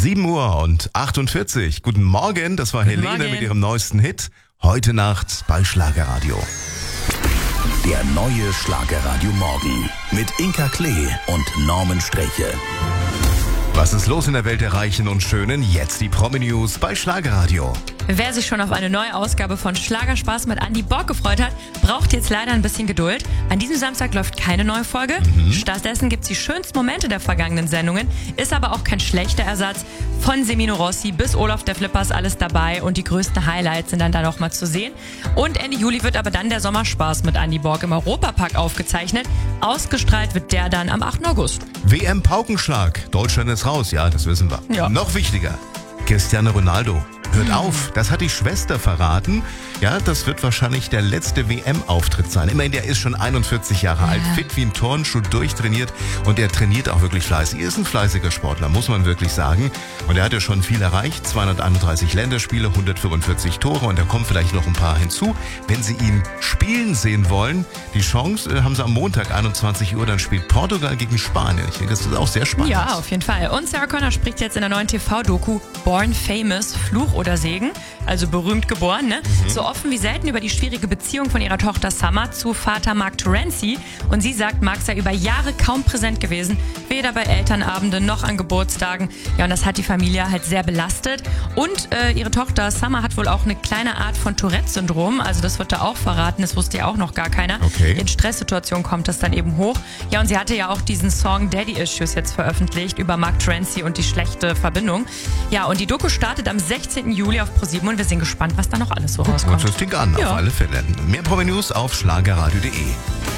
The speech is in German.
7:48 Uhr. Guten Morgen, das war Helene mit ihrem neuesten Hit. Heute Nacht bei Schlagerradio. Der neue Schlagerradio Morgen mit Inka Klee und Norman Sträche. Was ist los in der Welt der Reichen und Schönen? Jetzt die Promi-News bei Schlagerradio. Wer sich schon auf eine neue Ausgabe von Schlagerspaß mit Andy Borg gefreut hat, braucht jetzt leider ein bisschen Geduld. An diesem Samstag läuft keine neue Folge. Stattdessen gibt's die schönsten Momente der vergangenen Sendungen, ist aber auch kein schlechter Ersatz. Von Semino Rossi bis Olaf der Flippers alles dabei und die größten Highlights sind dann da noch mal zu sehen. Und Ende Juli wird aber dann der Sommerspaß mit Andy Borg im Europapark aufgezeichnet. Ausgestrahlt wird der dann am 8. August. WM-Paukenschlag. Deutschland ist raus, ja, das wissen wir. Ja. Noch wichtiger, Cristiano Ronaldo. Hört auf, das hat die Schwester verraten. Ja, das wird wahrscheinlich der letzte WM-Auftritt sein. Immerhin, der ist schon 41 Jahre alt, fit wie ein Turnschuh, durchtrainiert und er trainiert auch wirklich fleißig. Er ist ein fleißiger Sportler, muss man wirklich sagen. Und er hat ja schon viel erreicht, 231 Länderspiele, 145 Tore und da kommen vielleicht noch ein paar hinzu. Wenn Sie ihn spielen sehen wollen, die Chance haben Sie am Montag, 21 Uhr, dann spielt Portugal gegen Spanien. Ich denke, das ist auch sehr spannend. Ja, auf jeden Fall. Und Sarah Connor spricht jetzt in der neuen TV-Doku Born Famous, Fluch oder Segen, also berühmt geboren, ne? So offen wie selten über die schwierige Beziehung von ihrer Tochter Summer zu Vater Mark Terenzi. Und sie sagt, Mark sei über Jahre kaum präsent gewesen, weder bei Elternabenden noch an Geburtstagen. Ja, und das hat die Familie halt sehr belastet. Und ihre Tochter Summer hat wohl auch eine kleine Art von Tourette-Syndrom, also das wird da auch verraten, das wusste ja auch noch gar keiner. Okay. In Stresssituationen kommt das dann eben hoch. Ja, und sie hatte ja auch diesen Song Daddy Issues jetzt veröffentlicht über Mark Terenzi und die schlechte Verbindung. Ja, und die Doku startet am 16. Juli auf ProSieben und wir sind gespannt, was da noch alles so rauskommt. Und das Ding an, Ja. auf alle Fälle. Mehr Promi-News auf schlagerradio.de.